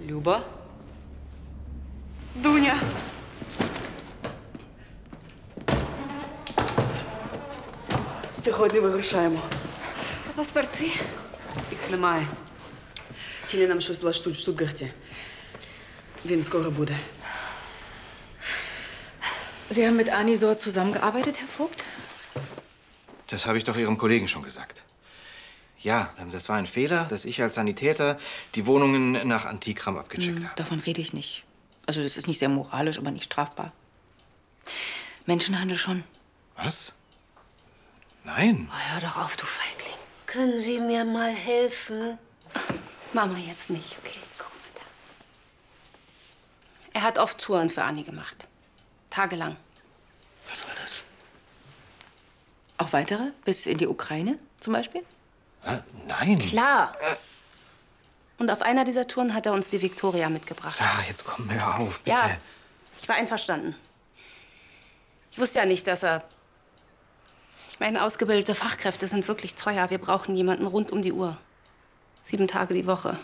Люба? Дуня! Сьогодні вирушаємо. А паспорти? Їх немає. Тілі нам щось влаштують в Штутгарті. Він скоро буде. Sie haben mit Anisor zusammengearbeitet, Herr Vogt? Das habe ich doch Ihrem Kollegen schon gesagt. Ja, das war ein Fehler, dass ich als Sanitäter die Wohnungen nach Antikram abgecheckt habe. Davon rede ich nicht. Also das ist nicht sehr moralisch, aber nicht strafbar. Menschenhandel schon. Was? Nein. Oh, hör doch auf, du Feigling. Können Sie mir mal helfen? Mama, jetzt nicht, okay? Guck mal da. Er hat oft Touren für Anni gemacht. Tagelang. Was soll das? Auch weitere? Bis in die Ukraine zum Beispiel? Nein. Klar. Und auf einer dieser Touren hat er uns die Victoria mitgebracht. Ah, jetzt komm, hör auf, bitte. Ja, ich war einverstanden. Ich wusste ja nicht, dass er... Ich meine, ausgebildete Fachkräfte sind wirklich teuer. Wir brauchen jemanden rund um die Uhr. 7 Tage die Woche.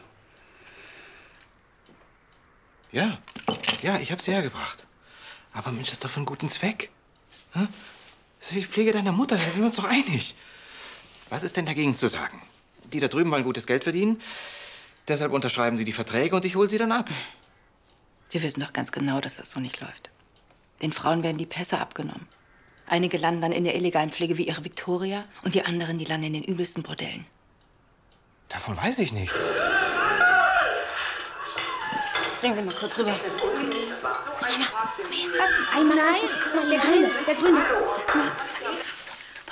Ja, ja, ich habe sie hergebracht. Aber Mensch, das ist doch für einen guten Zweck. Hm? Das ist die Pflege deiner Mutter, da sind wir uns doch einig. Was ist denn dagegen zu sagen? Die da drüben wollen gutes Geld verdienen. Deshalb unterschreiben sie die Verträge und ich hole sie dann ab. Sie wissen doch ganz genau, dass das so nicht läuft. Den Frauen werden die Pässe abgenommen. Einige landen dann in der illegalen Pflege wie ihre Victoria und die anderen, die landen in den übelsten Bordellen. Davon weiß ich nichts. Bringen Sie mal kurz rüber. So, Mama, komm her. Nein, Guck mal, der Grüne, der Grüne. So, super.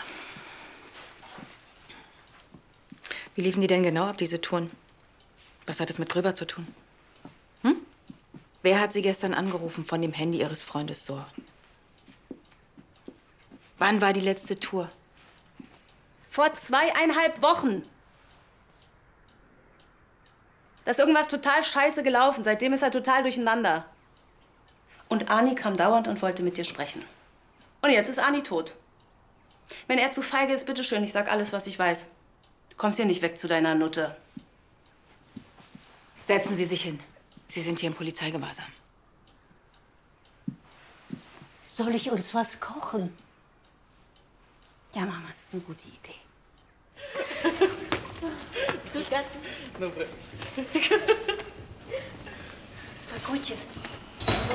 Wie liefen die denn genau ab, diese Touren? Was hat es mit Gröber zu tun? Hm? Wer hat Sie gestern angerufen von dem Handy Ihres Freundes Sohr? Wann war die letzte Tour? Vor 2,5 Wochen. Da ist irgendwas total scheiße gelaufen. Seitdem ist er total durcheinander. Und Ani kam dauernd und wollte mit dir sprechen. Und jetzt ist Ani tot. Wenn er zu feige ist, bitteschön, ich sag alles, was ich weiß. Du kommst hier nicht weg zu deiner Nutte. Setzen Sie sich hin. Sie sind hier im Polizeigewahrsam. soll ich uns was kochen? Ja, Mama, das ist eine gute Idee. Добре. Агутя.